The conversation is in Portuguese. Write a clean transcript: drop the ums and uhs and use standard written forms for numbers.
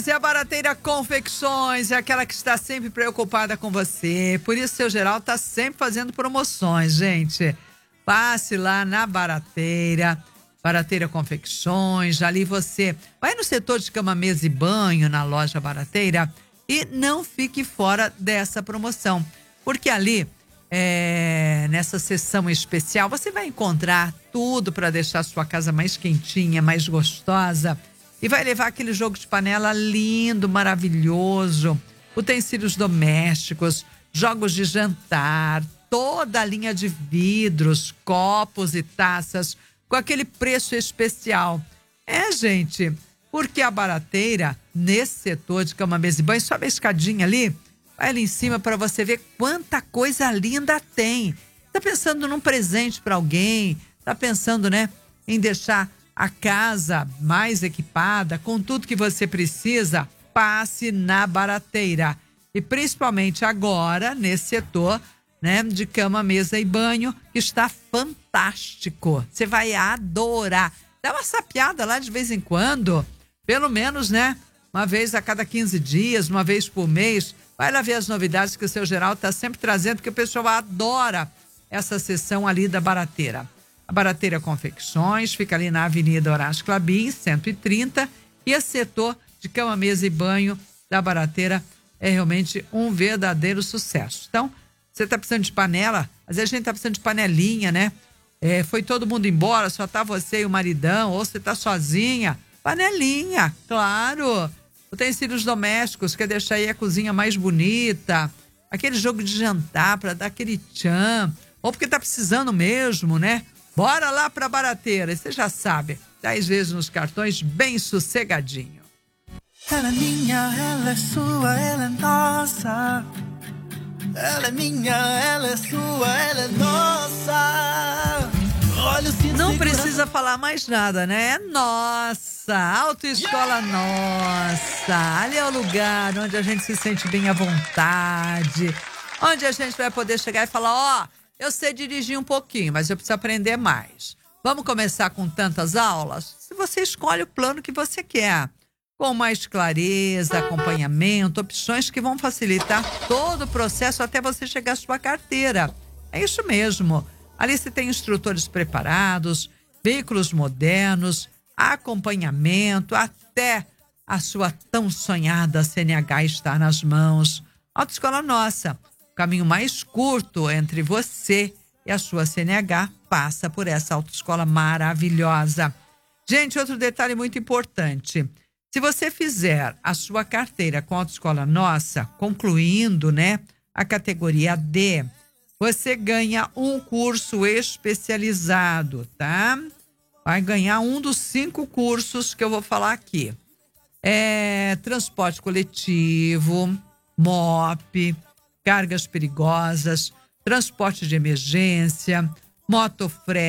É a Barateira Confecções, é aquela que está sempre preocupada com você. Por isso, seu Geral está sempre fazendo promoções, gente. Passe lá na Barateira Confecções. Ali você vai no setor de cama, mesa e banho, na loja Barateira, e não fique fora dessa promoção. Porque ali, nessa sessão especial, você vai encontrar tudo para deixar sua casa mais quentinha, mais gostosa. E vai levar aquele jogo de panela lindo, maravilhoso, utensílios domésticos, jogos de jantar, toda a linha de vidros, copos e taças com aquele preço especial. Gente, porque a Barateira, nesse setor de cama, mesa e banho, sobe a escadinha ali, vai ali em cima para você ver quanta coisa linda tem. Tá pensando num presente para alguém, tá pensando, em deixar a casa mais equipada, com tudo que você precisa, passe na Barateira. E principalmente agora, nesse setor, de cama, mesa e banho, que está fantástico. Você vai adorar. Dá uma sapeada lá de vez em quando, pelo menos, uma vez a cada 15 dias, uma vez por mês. Vai lá ver as novidades que o seu Geral está sempre trazendo, porque o pessoal adora essa sessão ali da Barateira. A Barateira Confecções fica ali na Avenida Horácio Clabin, 130, e esse setor de cama, mesa e banho da Barateira é realmente um verdadeiro sucesso. Então, você está precisando de panela, às vezes a gente está precisando de panelinha, foi todo mundo embora, só tá você e o maridão, ou você tá sozinha, panelinha, claro. Utensílios domésticos, quer deixar aí a cozinha mais bonita, aquele jogo de jantar para dar aquele tchan, ou porque tá precisando mesmo, Bora lá pra Barateira, você já sabe, 10 vezes nos cartões, bem sossegadinho. Ela é minha, ela é sua, ela é nossa. Ela é minha, ela é sua, ela é nossa. Olha o cinto. Não precisa falar mais nada, É nossa, Autoescola Nossa. Ali é o lugar onde a gente se sente bem à vontade, onde a gente vai poder chegar e falar, eu sei dirigir um pouquinho, mas eu preciso aprender mais. Vamos começar com tantas aulas? Se você escolhe o plano que você quer, com mais clareza, acompanhamento, opções que vão facilitar todo o processo até você chegar à sua carteira. É isso mesmo. Ali você tem instrutores preparados, veículos modernos, acompanhamento, até a sua tão sonhada CNH estar nas mãos. Autoescola Nossa. O caminho mais curto entre você e a sua CNH passa por essa autoescola maravilhosa. Gente, outro detalhe muito importante. Se você fizer a sua carteira com a Autoescola Nossa, concluindo, a categoria D, você ganha um curso especializado, tá? Vai ganhar um dos 5 cursos que eu vou falar aqui. Transporte coletivo, MOP, cargas perigosas, transporte de emergência, motofrete,